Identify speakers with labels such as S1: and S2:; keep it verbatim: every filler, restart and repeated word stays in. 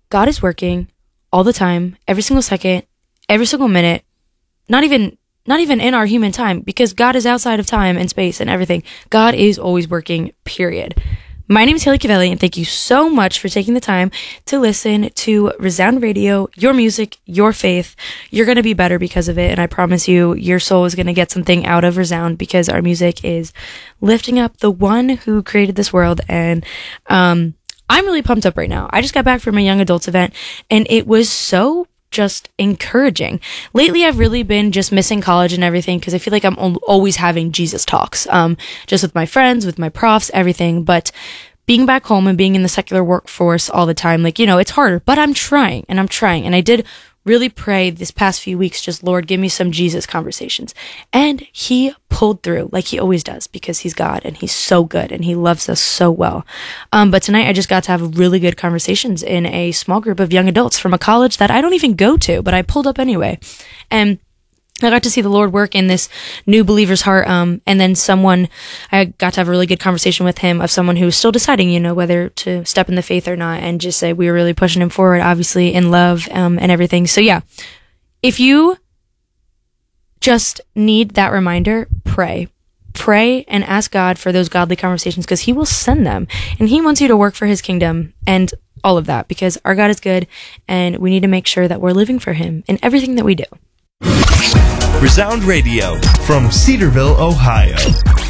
S1: God is working all the time, every single second, every single minute, not even not even in our human time, because God is outside of time and space and everything. God is always working, period. My name is Haley Cavelli, and thank you so much for taking the time to listen to Resound Radio, your music, your faith. You're going to be better because of it, and I promise you, your soul is going to get something out of Resound, because our music is lifting up the one who created this world, and um, I'm really pumped up right now. I just got back from a young adults event, and it was so just encouraging. Lately, I've really been just missing college and everything, because I feel like I'm al- always having Jesus talks, um, just with my friends, with my profs, everything. But being back home and being in the secular workforce all the time, like, you know, it's harder, but I'm trying and I'm trying. And I did really pray this past few weeks, just, Lord, give me some Jesus conversations. And he pulled through like he always does, because he's God and he's so good and he loves us so well. Um, but tonight I just got to have really good conversations in a small group of young adults from a college that I don't even go to, but I pulled up anyway. And I got to see the Lord work in this new believer's heart. Um, and then someone, I got to have a really good conversation with him of someone who's still deciding, you know, whether to step in the faith or not, and just say we were really pushing him forward, obviously in love, um, and everything. So yeah, if you just need that reminder, pray. Pray and ask God for those godly conversations, because he will send them, and he wants you to work for his kingdom and all of that, because our God is good, and we need to make sure that we're living for him in everything that we do.
S2: Resound Radio from Cedarville, Ohio.